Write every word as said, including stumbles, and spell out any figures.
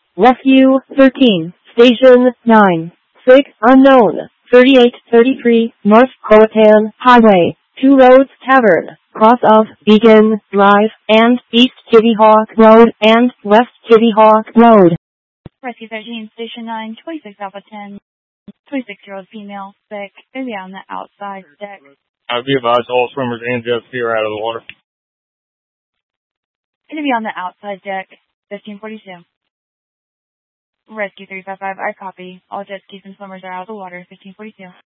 Rescue thirteen, Station nine, Sick Unknown, thirty-eight thirty-three, North Croatan Highway, Two Roads Tavern, cross of Beacon Drive, and East Kitty Hawk Road, and West Kitty Hawk Road. Rescue thirteen, Station nine, twenty-six Alpha ten, twenty-six-year-old female, sick, maybe on the outside deck. I'd be advised all swimmers and jet ski are out of the water. Gonna be on the outside deck, fifteen forty-two. Rescue three five five, I copy. All jet skis and swimmers are out of the water, fifteen forty-two.